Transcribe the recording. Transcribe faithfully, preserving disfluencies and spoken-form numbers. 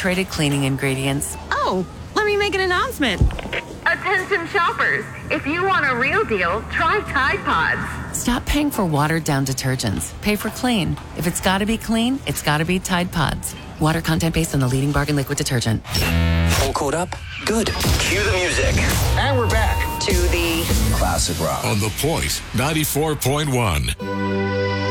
concentrated cleaning ingredients. Oh, let me make an announcement. Attention shoppers, if you want a real deal, try Tide Pods. Stop paying for watered-down detergents. Pay for clean. If it's got to be clean, it's got to be Tide Pods. Water content based on the leading bargain liquid detergent. All caught up? Good. Cue the music. And we're back To the Classic rock. On The Point, ninety-four point one.